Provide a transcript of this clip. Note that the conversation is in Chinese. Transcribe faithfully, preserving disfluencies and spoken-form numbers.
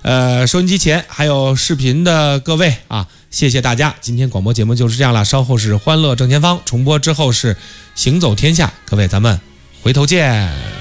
呃，收音机前还有视频的各位啊，谢谢大家。今天广播节目就是这样了，稍后是欢乐正前方，重播之后是行走天下，各位咱们回头见。